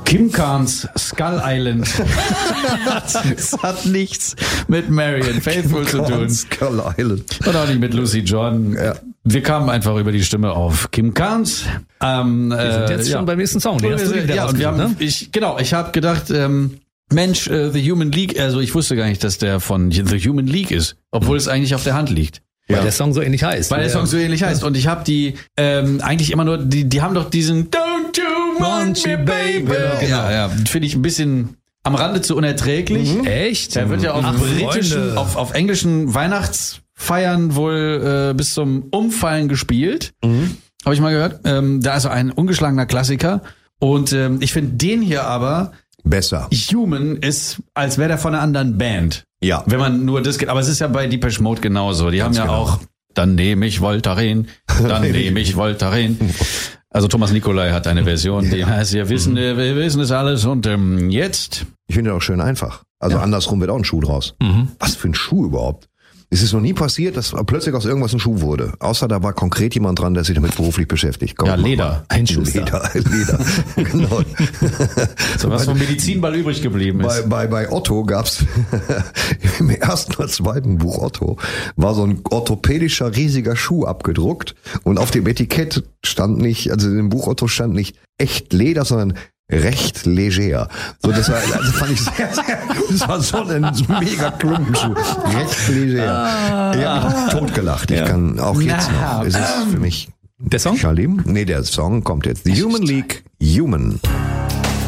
Kim Carnes Skull Island. Das hat nichts mit Marianne Faithfull zu tun. Skull Island. Und auch nicht mit Lucy Jordan. Ja. Wir kamen einfach über die Stimme auf Kim Carnes. Wir sind jetzt schon beim nächsten Song. Den hast du wieder und wir haben, ne? ich habe gedacht, Mensch, The Human League, also ich wusste gar nicht, dass der von The Human League ist, obwohl es eigentlich auf der Hand liegt. Weil der Song so ähnlich heißt. Weil der Song so ähnlich heißt. Und ich habe die eigentlich immer nur, die haben doch diesen Don't you want me, baby. Ja, finde ich ein bisschen am Rande zu unerträglich. Echt? Der wird ja auf englischen Weihnachtsfeiern wohl bis zum Umfallen gespielt. Habe ich mal gehört. Da ist ein ungeschlagener Klassiker. Und ich finde den hier aber besser. Human ist, als wäre der von einer anderen Band. Ja. Wenn man nur das geht. Aber es ist ja bei Depeche Mode genauso. Die Ganz haben ja genau. auch, dann nehme ich Voltaren, dann nehme ich Voltaren. Also Thomas Nicolai hat eine Version, die heißt, wir wissen es alles. Und jetzt? Ich finde das auch schön einfach. Also andersrum wird auch ein Schuh draus. Was für ein Schuh überhaupt? Es ist noch nie passiert, dass plötzlich aus irgendwas ein Schuh wurde. Außer da war konkret jemand dran, der sich damit beruflich beschäftigt. Komm, Ja, Leder. Ein Schuster. Leder. Genau. So was vom Medizinball übrig geblieben ist. Bei Otto gab's im ersten oder zweiten Buch Otto war so ein orthopädischer riesiger Schuh abgedruckt und auf dem Etikett stand nicht, also in dem Buch Otto stand nicht echt Leder, sondern recht leger. So, das war, also fand ich sehr, das war so ein mega Klumpenschuh. Recht leger. Ich habe mich totgelacht. Ich kann auch jetzt noch. Es ist für mich Der Song? Shalim? Nee, der Song kommt jetzt. The Human League, Human.